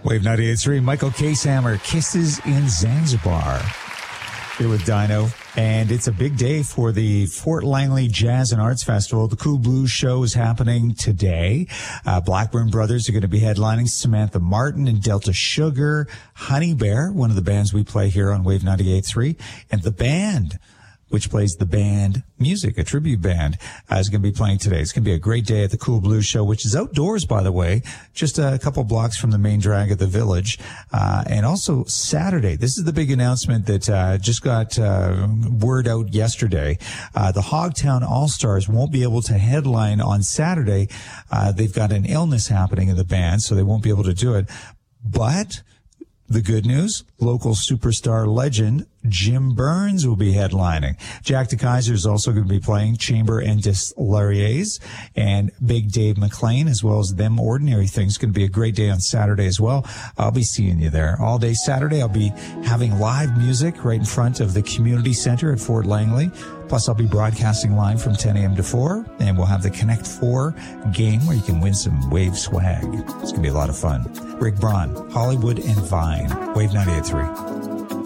Wave 98.3, Michael K-Sammer, Kisses in Zanzibar. Here with Dino. And it's a big day for the Fort Langley Jazz and Arts Festival. The Cool Blues show is happening today. Blackburn Brothers are going to be headlining. Samantha Martin and Delta Sugar. Honey Bear, one of the bands we play here on Wave 98.3. And the band, which plays the band music, a tribute band, is going to be playing today. It's going to be a great day at the Cool Blues show, which is outdoors, by the way, just a couple blocks from the main drag at the Village. And also Saturday, this is the big announcement that just got word out yesterday. The Hogtown All-Stars won't be able to headline on Saturday. They've got an illness happening in the band, so they won't be able to do it. But the good news, local superstar legend Jim Burns will be headlining. Jack DeKaiser is also going to be playing, Chamber and Distilleries, and Big Dave McLean, as well as Them Ordinary Things. Going to be a great day on Saturday as well. I'll be seeing you there all day Saturday. I'll be having live music right in front of the community center at Fort Langley. Plus, I'll be broadcasting live from 10 a.m. to 4, and we'll have the Connect 4 game where you can win some Wave swag. It's going to be a lot of fun. Rick Braun, Hollywood and Vine, Wave 98.3.